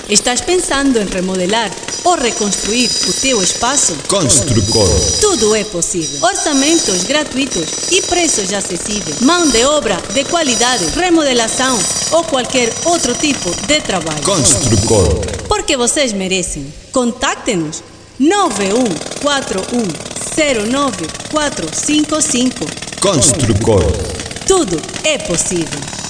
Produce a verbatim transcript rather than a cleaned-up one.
Estás pensando em remodelar ou reconstruir o teu espaço? Construcor. Tudo é possível. Orçamentos gratuitos e preços acessíveis. Mão de obra de qualidade, remodelação ou qualquer outro tipo de trabalho. Construcor. Porque vocês merecem. Contacte-nos nove um quatro um zero nove quatro cinco cinco. Construcor. Tudo é possível.